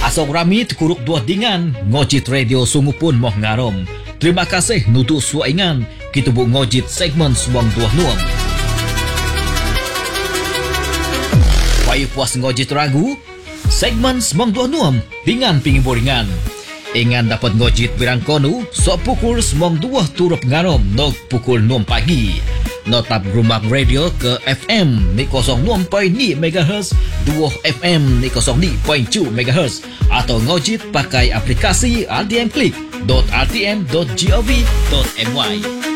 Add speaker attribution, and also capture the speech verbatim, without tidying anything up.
Speaker 1: Asong rami tekuruk dua dingan, ngojit radio sungu pun moh ngarom. Terima kasih nutu suaingan, kita bu ngojit segmen suang dua nuam. Payu puas ngojit ragu, segmen suang dua nuam, ringan pingin boringan. Ingan dapat ngojit birang konu, sok pukul semong dua turut ngarom, nok pukul enam pagi. Notap rumah radio ke F M ni kosong enam perpuluhan lima megahertz, dua F M ni kosong lima perpuluhan dua megahertz atau ngojit pakai aplikasi r t m click dot r t m dot gov dot my.